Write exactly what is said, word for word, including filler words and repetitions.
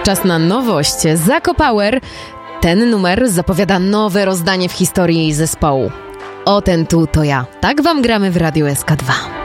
Czas na nowość. Zakopower. Ten numer zapowiada nowe rozdanie w historii zespołu. O ten tu to ja. Tak wam gramy w Radiu S K dwa.